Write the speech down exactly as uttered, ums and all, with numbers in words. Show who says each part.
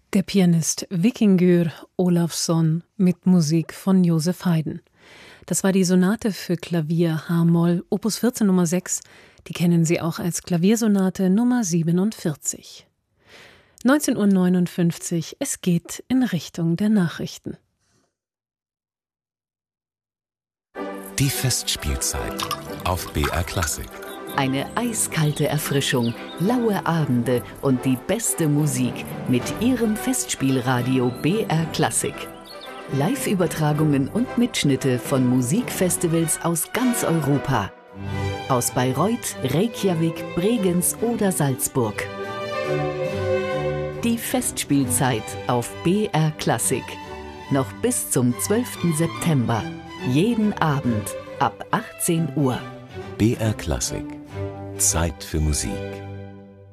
Speaker 1: Der Pianist Vikingur Olafsson mit Musik von Joseph Haydn. Das war die Sonate für Klavier H-Moll, Opus vierzehn Nummer sechs. Die kennen Sie auch als Klaviersonate Nummer siebenundvierzig. neunzehn Uhr neunundfünfzig, es geht in Richtung der Nachrichten.
Speaker 2: Die Festspielzeit auf B R Klassik.
Speaker 3: Eine eiskalte Erfrischung, laue Abende und die beste Musik mit Ihrem Festspielradio B R Klassik. Live-Übertragungen und Mitschnitte von Musikfestivals aus ganz Europa. Aus Bayreuth, Reykjavik, Bregenz oder Salzburg. Die Festspielzeit auf B R Klassik. Noch bis zum zwölften September. Jeden Abend ab achtzehn Uhr.
Speaker 2: B R Klassik. Zeit für Musik.